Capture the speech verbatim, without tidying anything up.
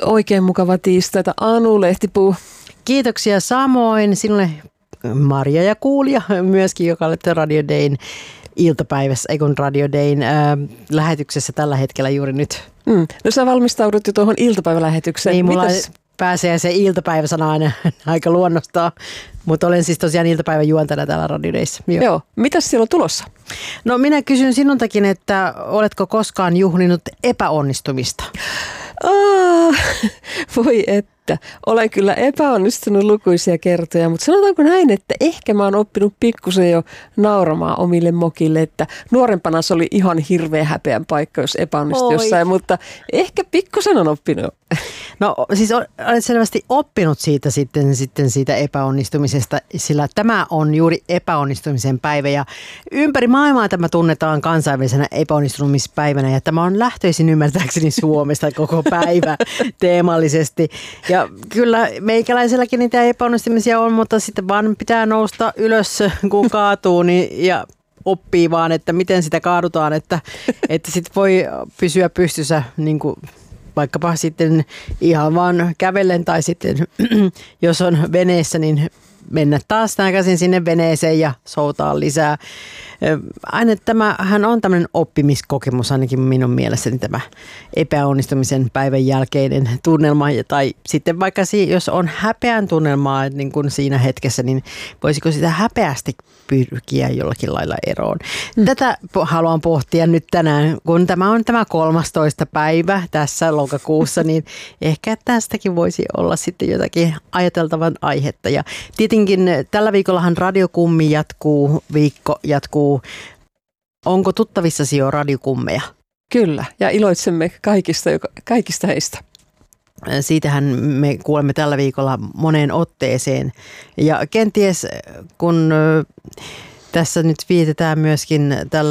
Oikein mukava tiistaita, Anu Lehtipuu. Kiitoksia samoin sinulle, Maria ja kuulija myöskin, joka olette Radio Dayn iltapäivässä, ei kun Radio Dayn äh, lähetyksessä tällä hetkellä juuri nyt. Mm. No sä valmistaudut jo tuohon iltapäivälähetykseen. Niin, mulla Mitäs? Pääsee se iltapäiväsana aina aika luonnostaan, mutta olen siis tosiaan iltapäivän juontana täällä Radio Dayssä. Joo. Joo. Mitäs siellä on tulossa? No minä kysyn sinultakin, että oletko koskaan juhlinut epäonnistumista? Ah, voi että. Olen kyllä epäonnistunut lukuisia kertoja, mutta sanotaanko näin, että ehkä mä oon oppinut pikkusen jo nauramaan omille mokille, että nuorempana se oli ihan hirveä häpeän paikka, jos epäonnistui jossain, mutta ehkä pikkusen on oppinut. No siis olet selvästi oppinut siitä sitten, sitten siitä epäonnistumisesta, sillä tämä on juuri epäonnistumisen päivä ja ympäri maailmaa tämä tunnetaan kansainvälisenä epäonnistumispäivänä ja tämä on lähtöisin ymmärtääkseni Suomesta koko päivä teemallisesti. Ja kyllä meikäläiselläkin niitä epäonnistumisia on, mutta sitten vaan pitää nousta ylös, kun kaatuu niin, ja oppii vaan, että miten sitä kaadutaan, että, että sitten voi pysyä pystyssä niin kuin vaikkapa sitten ihan vaan kävellen tai sitten jos on veneessä, niin mennä taas takaisin sinne veneeseen ja soutaa lisää. Aina tämähän on tämmöinen oppimiskokemus ainakin minun mielestäni tämä epäonnistumisen päivän jälkeinen tunnelma. Tai sitten vaikka jos on häpeän tunnelmaa niin kuin siinä hetkessä, niin voisiko sitä häpeästi pyrkiä jollakin lailla eroon. Mm. Tätä haluan pohtia nyt tänään, kun tämä on tämä kolmastoista päivä tässä lokakuussa, niin ehkä tästäkin voisi olla sitten jotakin ajateltavan aihetta. Ja tietenkin tällä viikollahan Radiokummi jatkuu, viikko jatkuu. Onko tuttavissasi jo radiokummeja? Kyllä, ja iloitsemme kaikista, kaikista heistä. Siitähän me kuulemme tällä viikolla moneen otteeseen. Ja kenties kun tässä nyt vietetään myöskin tällä